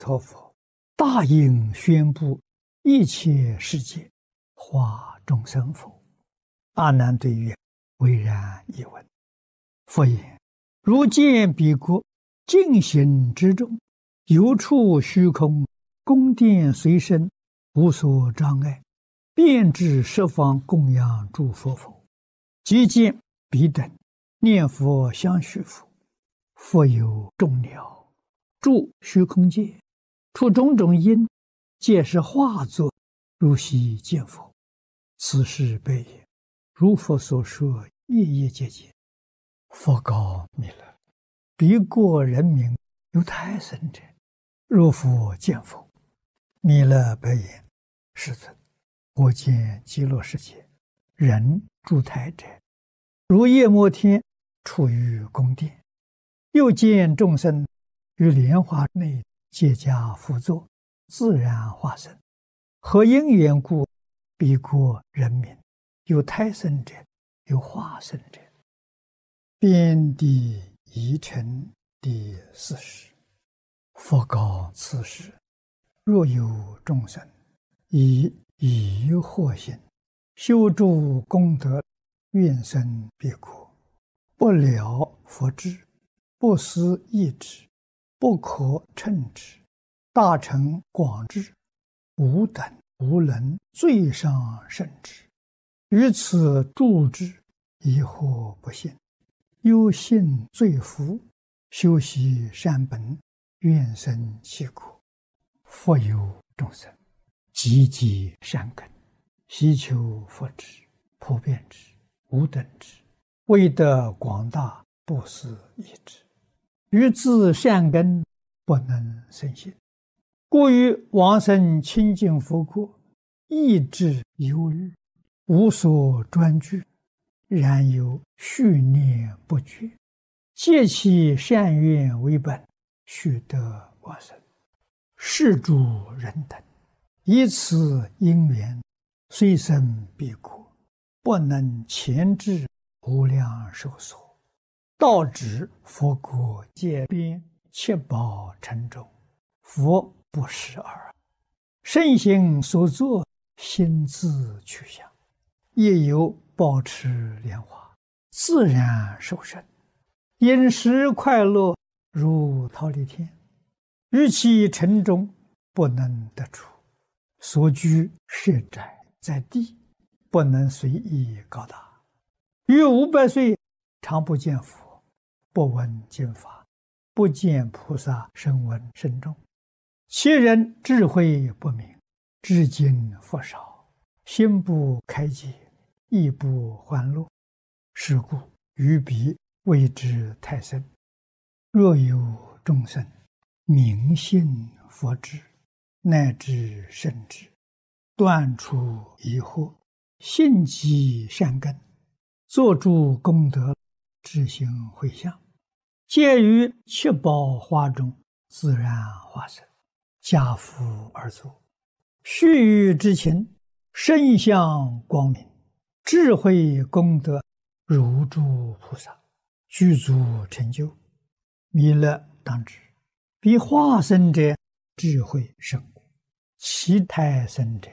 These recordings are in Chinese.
陀佛大应宣布一切世界化众生否？阿难对曰：唯然一闻。佛言：如见彼国净行之中，有处虚空，宫殿随身，无所障碍，遍至十方供养诸佛否？即见彼等念佛相续佛，佛有众鸟住虚空界，出种种因，皆是化作，如悉见佛。此事悲也。如佛所说，夜夜皆见。佛告弥勒：彼国人民有胎生者，若复见否？弥勒白言：世尊，我见极乐世界人住胎者，如夜摩天处于宫殿，又见众生于莲花内皆加辅佐，自然化身。何因缘故？彼国人民有胎生者，有化身者。遍地疑尘第40。佛告此时：若有众生以疑惑心修诸功德，愿生彼国，不了佛智，不思议之，不可称之，大乘广智，无等无能，最上甚至。于此住之，疑惑不信，忧信罪福，修习善本，愿生其国。佛有众生积极善根，希求佛智，普遍之，无等之，为得广大，不思议之。于自善根不能生信，故于往生清净佛国，意志忧虑，无所专具，然有续念不绝，借其善愿为本，须得往生。是诸人等以此因缘，虽生彼国，不能前至无量寿所，到指佛国界边，七宝城中，佛不识耳。圣行所作，心自去向，也有保持莲花，自然受生，饮食快乐，如忉利天。于其城中不能得出，所居设宅在地，不能随意高大。于500岁常不见佛，不闻经法，不见菩萨声闻声众。其人智慧不明，知经佛少，心不开解，亦不欢乐。是故于彼谓之胎生。若有众生明信佛智，乃至圣智，断除疑惑，信积善根，作诸功德，知行回向，皆于七宝花中自然化身，家父而作。须臾之情，身相光明，智慧功德如诸菩萨，具足成就。弥勒当知，彼化身者智慧甚故，其胎生者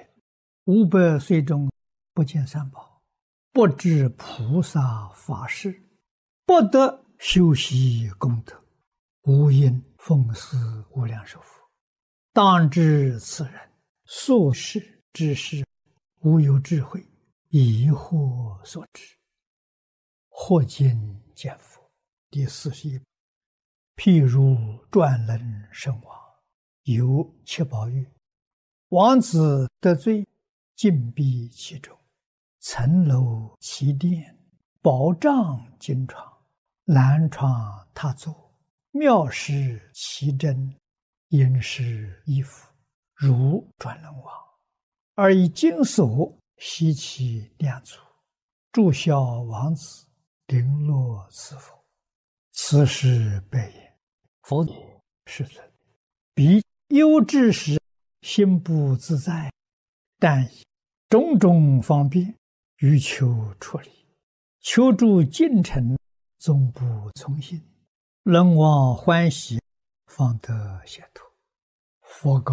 500岁中不见三宝，不知菩萨法事，不得修习功德，无因奉祀无量寿佛。当知此人所事之事，无有智慧，疑惑所致。或今见佛第41。譬如转轮圣王，有七宝玉，王子得罪，禁闭其中，层楼其殿，宝帐金床，南床榻座，妙施其珍，殷实衣服，如转轮王，而以金锁悉其两足，祝孝王子，绫罗赐佛。此事悲也。佛言：世尊，彼忧之时，心不自在，但以种种方便，欲求出离，求助进程，终不从心，能往欢喜，方得解脱。 佛告。